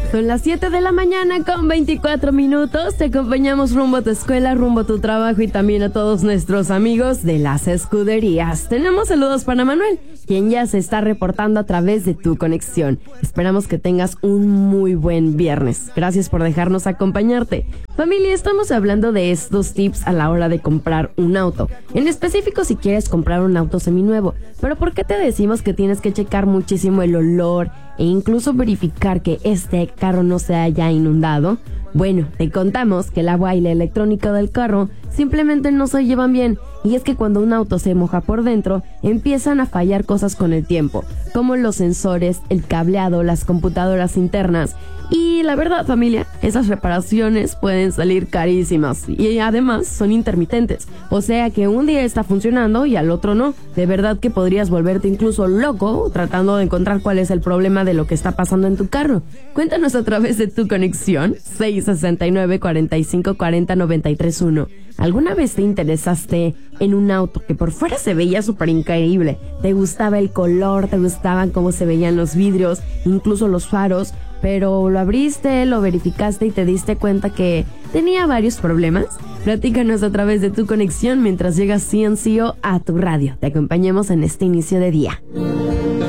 Son las 7 de la mañana con 24 minutos. Te acompañamos rumbo a tu escuela, rumbo a tu trabajo y también a todos nuestros amigos de las escuderías. Tenemos saludos para Manuel, quien ya se está reportando a través de Tu Conexión. Esperamos que tengas un muy buen viernes. Gracias por dejarnos acompañarte. Familia, estamos hablando de estos tips a la hora de comprar un auto. En específico si quieres comprar un auto seminuevo. Pero ¿por qué te decimos que tienes que checar muchísimo el olor e incluso verificar que este carro no se haya inundado? Bueno, te contamos que el agua y la electrónica del carro simplemente no se llevan bien, y es que cuando un auto se moja por dentro, empiezan a fallar cosas con el tiempo, como los sensores, el cableado, las computadoras internas. Y la verdad, familia, esas reparaciones pueden salir carísimas y además son intermitentes, o sea que un día está funcionando y al otro no. De verdad que podrías volverte incluso loco tratando de encontrar cuál es el problema de lo que está pasando en tu carro. Cuéntanos a través de Tu Conexión 669-4540-931. ¿Alguna vez te interesaste en un auto que por fuera se veía súper increíble? ¿Te gustaba el color? ¿Te gustaban cómo se veían los vidrios? Incluso los faros. Pero lo abriste, lo verificaste y te diste cuenta que tenía varios problemas. Platícanos a través de Tu Conexión mientras llega CNCO a tu radio. Te acompañamos en este inicio de día.